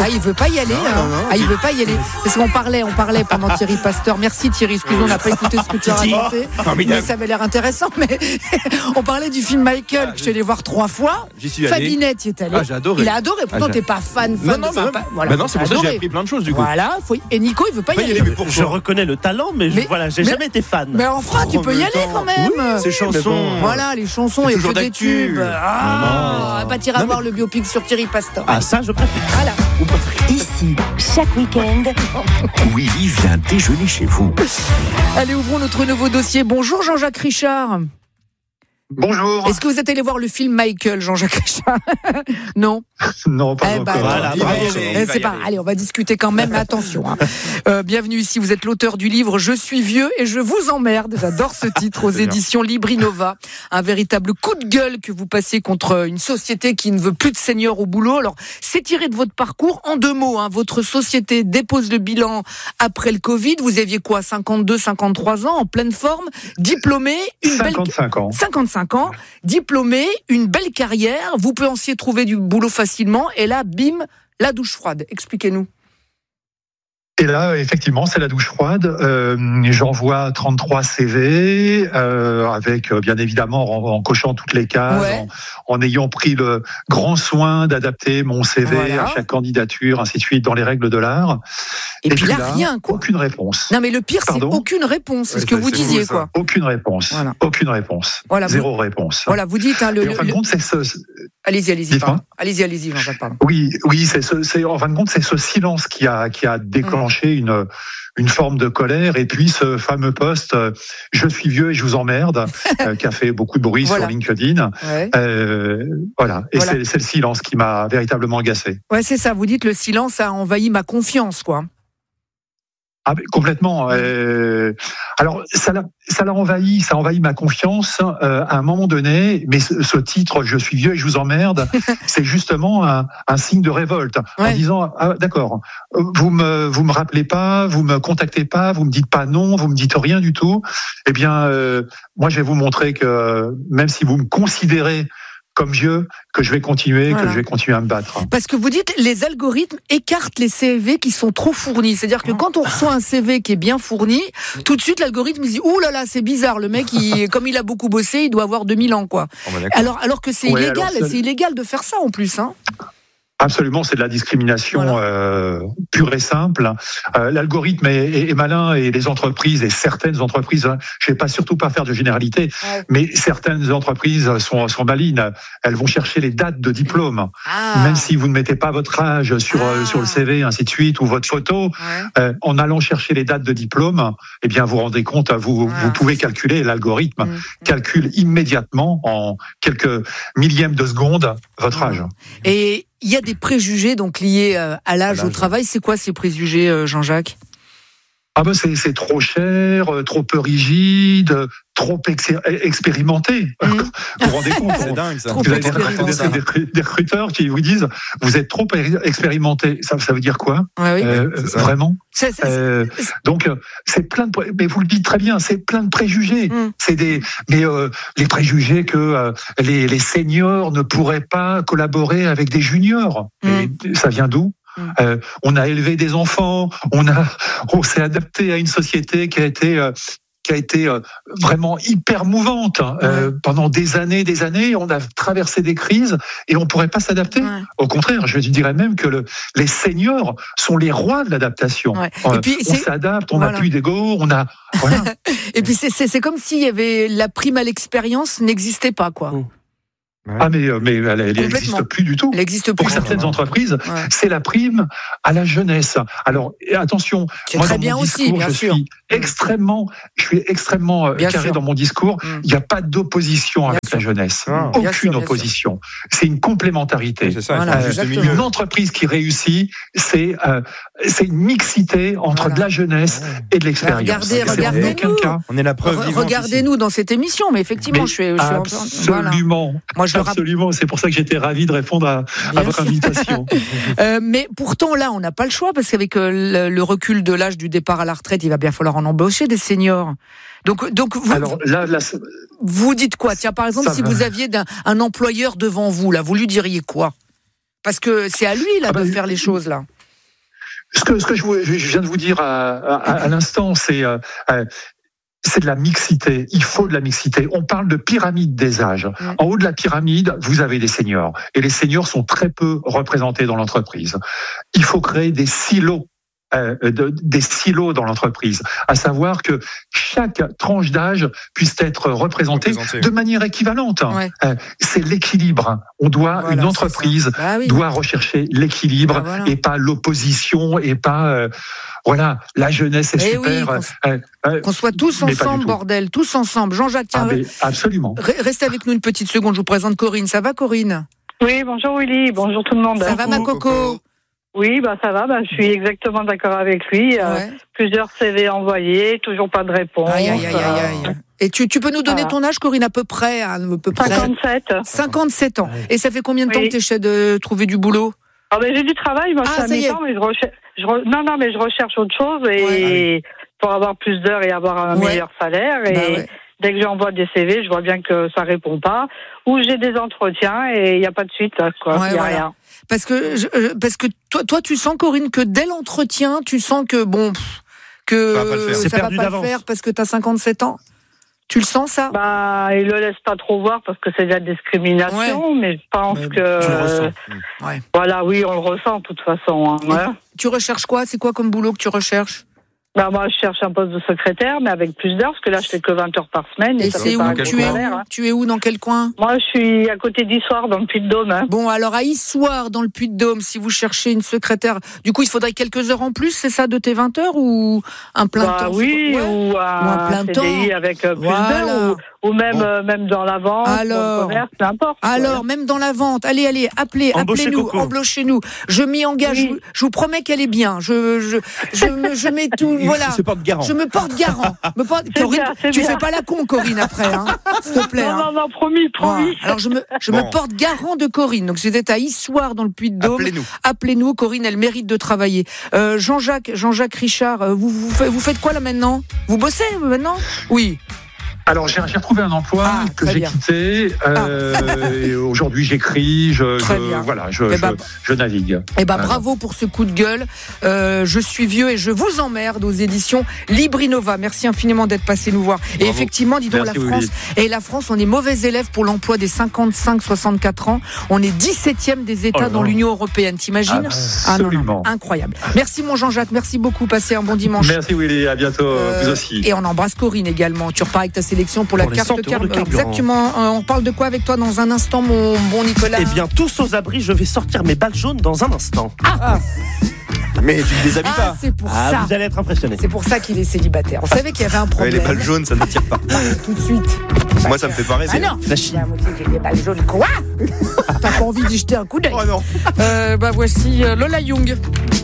Ah, il veut pas y aller. Il veut pas y aller. Parce qu'on parlait pendant Thierry Pasteur. Merci Thierry, excusez-moi, on n'a pas écouté ce que tu as raconté. Mais ça avait l'air intéressant. Mais on parlait du film Michael que je suis allé voir 3 fois. J'y suis allé. Fabinette y est allé. J'ai adoré. Il a adoré. Pourtant, t'es pas fan. Non, c'est pour ça que j'ai appris plein de choses du coup. Voilà. Et Nico, il veut pas y aller. Je reconnais le talent, mais j'ai jamais été fan. Mais enfin, tu peux y aller quand même. Ces chansons. Voilà, les chansons et que des tubes. Pas tirer à voir le biopic sur Thierry Pasteur. Ah, ça, je préfère. Voilà. Ici, chaque week-end, Willy vient déjeuner chez vous. Allez, ouvrons notre nouveau dossier. Bonjour Jean-Jacques Richard. Bonjour. Est-ce que vous êtes allé voir le film Michael, Jean-Jacques Richard? Non. Non, pas encore. C'est pas. Allez, on va discuter quand même. Attention. Bienvenue ici. Vous êtes l'auteur du livre Je suis vieux et je vous emmerde. J'adore ce titre aux éditions Librinova. Un véritable coup de gueule que vous passez contre une société qui ne veut plus de seniors au boulot. Alors, c'est tiré de votre parcours en 2 mots. Votre société dépose le bilan après le Covid. Vous aviez quoi, 52, 53 ans, en pleine forme, diplômé, 55 ans. 55 ans, diplômé, une belle carrière, vous pensiez trouver du boulot facilement, et là, bim, la douche froide. Expliquez-nous. Et là, effectivement, c'est la douche froide. J'envoie 33 CV, avec, bien évidemment, en cochant toutes les cases, en ayant pris le grand soin d'adapter mon CV à chaque candidature, ainsi de suite, dans les règles de l'art. Et puis là, rien, quoi. Aucune réponse. Non, mais le pire, c'est aucune réponse. C'est ce que vous disiez, quoi. Aucune réponse. Voilà. Aucune réponse. Voilà, Zéro réponse. Voilà, vous dites, en fin de compte, c'est ce... Allez-y, Jean-Jacques, pardon. Oui, c'est en fin de compte, c'est ce silence qui a déclenché une forme de colère, et puis ce fameux post je suis vieux et je vous emmerde qui a fait beaucoup de bruit sur LinkedIn. Et c'est le silence qui m'a véritablement agacé. Ouais, c'est ça, vous dites le silence a envahi ma confiance, quoi. Ah, complètement. Alors, ça l'a envahi, ça envahit ma confiance à un moment donné. Mais ce titre, je suis vieux et je vous emmerde, c'est justement un signe de révolte, en disant d'accord, vous me rappelez pas, vous me contactez pas, vous me dites pas non, vous me dites rien du tout. Eh bien, moi, je vais vous montrer que même si vous me considérez comme vieux, que je vais continuer, que je vais continuer à me battre. Parce que vous dites, les algorithmes écartent les CV qui sont trop fournis. C'est-à-dire que quand on reçoit un CV qui est bien fourni, tout de suite, l'algorithme dit, ouh là là, c'est bizarre, le mec, comme il a beaucoup bossé, il doit avoir 2000 ans, quoi. Alors que c'est illégal, c'est illégal de faire ça, en plus, hein. Absolument, c'est de la discrimination pure et simple. L'algorithme est malin, et les entreprises, et certaines entreprises, je vais surtout pas faire de généralité, mais certaines entreprises sont malines. Elles vont chercher les dates de diplôme, même si vous ne mettez pas votre âge sur le CV, ainsi de suite, ou votre photo. En allant chercher les dates de diplôme, eh bien, vous rendez compte, vous pouvez calculer, l'algorithme calcule immédiatement, en quelques millièmes de seconde, votre âge. Et il y a des préjugés donc liés à l'âge au travail. C'est quoi ces préjugés, Jean-Jacques ? C'est trop cher, trop peu rigide, trop expérimenté. Vous vous rendez compte? C'est dingue, ça. Vous avez des recruteurs qui vous disent vous êtes trop expérimenté. Ça veut dire quoi? Vraiment? Donc c'est plein de, mais vous le dites très bien, c'est plein de préjugés. Les préjugés que les seniors ne pourraient pas collaborer avec des juniors. Et ça vient d'où? On a élevé des enfants, on s'est adapté à une société qui a été vraiment hyper mouvante. Pendant des années, on a traversé des crises et on pourrait pas s'adapter. Au contraire, je dirais même que les seniors sont les rois de l'adaptation. Et puis, on s'adapte, on n'a plus d'ego, on a. Voilà. Et puis c'est comme s'il y avait la prime à l'expérience n'existait pas, quoi. Mais elle n'existe plus du tout. Elle existe plus. Pour certaines entreprises, c'est la prime à la jeunesse. Alors attention, c'est moi, très bien aussi, bien sûr. Je suis extrêmement carré dans mon discours. Il n'y a pas d'opposition avec la jeunesse. Aucune opposition. C'est une complémentarité. C'est ça. Une entreprise qui réussit, c'est une mixité entre de la jeunesse et de l'expérience. Regardez-nous. On est la preuve vivante. Regardez-nous dans cette émission, mais effectivement, je suis absolument. Moi, absolument, c'est pour ça que j'étais ravi de répondre à votre invitation. Mais pourtant, là, on n'a pas le choix, parce qu'avec le recul de l'âge du départ à la retraite, il va bien falloir en embaucher des seniors. Donc vous, alors, vous dites quoi? Tiens, par exemple, si vous aviez un employeur devant vous, là, vous lui diriez quoi? Parce que c'est à lui là de faire les choses là. Ce que je viens de vous dire à l'instant, c'est de la mixité. Il faut de la mixité. On parle de pyramide des âges. En haut de la pyramide, vous avez les seniors. Et les seniors sont très peu représentés dans l'entreprise. Il faut créer des silos dans l'entreprise, à savoir que chaque tranche d'âge puisse être représentée de manière équivalente. Ouais. C'est l'équilibre. Une entreprise doit rechercher l'équilibre et pas l'opposition et pas la jeunesse est super. Qu'on soit tous ensemble, bordel, tous ensemble. Jean-Jacques, tiens, absolument. Restez avec nous une petite seconde. Je vous présente Corinne. Ça va, Corinne ? Oui, bonjour Willy, bonjour tout le monde. Ça va, ma coco ? Oui, ça va, je suis exactement d'accord avec lui. Plusieurs CV envoyés, toujours pas de réponse. Aïe. Et tu peux nous donner ton âge, Corinne, à peu près 57. 57 ans. Et ça fait combien de temps que tu essaies de trouver du boulot ? J'ai du travail, moi je suis à mi-temps, mais je recherche autre chose pour avoir plus d'heures et avoir un meilleur salaire. Et dès que j'envoie des CV, je vois bien que ça répond pas. Ou j'ai des entretiens et il n'y a pas de suite, quoi. Il n'y a rien. Parce que toi, tu sens, Corinne, que dès l'entretien, tu sens que ça va pas le faire parce que tu as 57 ans. Tu le sens, ça ? Il le laisse pas trop voir parce que c'est de la discrimination, mais je pense que... Tu le ressens. Voilà, oui, on le ressent de toute façon. Tu recherches quoi ? C'est quoi comme boulot que tu recherches ? Moi, je cherche un poste de secrétaire, mais avec plus d'heures, parce que là, je fais que 20 heures par semaine. Et c'est où ? Tu es où ? Dans quel coin ? Moi, je suis à côté d'Issoire, dans le Puy-de-Dôme. Bon, alors à Issoire, dans le Puy-de-Dôme, si vous cherchez une secrétaire, du coup, il faudrait quelques heures en plus, c'est ça, de tes 20 heures ou un plein temps ? Oui, ou un plein CDI temps. Avec plus d'heures, ou même dans la vente, dans le commerce, n'importe. Alors, même dans la vente, allez, appelez-nous, embauchez-nous. Je m'y engage, je vous promets qu'elle est bien. Je mets tout, voilà. Je me porte garant. Corinne, tu fais pas la con, Corinne, après, s'il te plaît. Non, promis. Alors, je me porte garant de Corinne. Donc, c'était à Issoire, dans le Puy-de-Dôme. Appelez-nous, Corinne, elle mérite de travailler. Jean-Jacques Richard, vous faites quoi là maintenant ? Vous bossez maintenant ? Oui. Alors j'ai retrouvé un emploi que j'ai quitté. Et aujourd'hui j'écris, je navigue. Bravo pour ce coup de gueule. Je suis vieux et je vous emmerde aux éditions Librinova. Merci infiniment d'être passé nous voir. Bravo. Et effectivement, dis donc, la France, on est mauvais élève pour l'emploi des 55-64 ans. On est 17e des États dans l'Union européenne. T'imagines ? Absolument. Incroyable. Merci mon Jean-Jacques. Merci beaucoup. Passez un bon dimanche. Merci Willy. À bientôt. Vous aussi. Et on embrasse Corinne également. Tu repars avec ta sélection pour la carte carburant. Exactement. On parle de quoi avec toi dans un instant, mon bon Nicolas ? Eh bien, tous aux abris, je vais sortir mes balles jaunes dans un instant. Mais tu ne les habilles pas. C'est pour ça. Vous allez être impressionnés. C'est pour ça qu'il est célibataire. On savait qu'il y avait un problème. Les balles jaunes, ça ne tire pas. Tout de suite. Moi, ça me fait pas rêver. Ah non, j'ai des balles jaunes. Quoi ? T'as pas envie d'y jeter un coup d'œil ? Oh non. Voici Lola Young.